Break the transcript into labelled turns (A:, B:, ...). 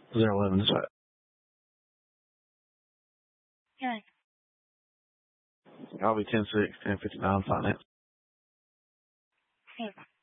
A: 011 dispatch.
B: Yeah.
A: I'll be 10-6, 1059 finance.
B: Yeah.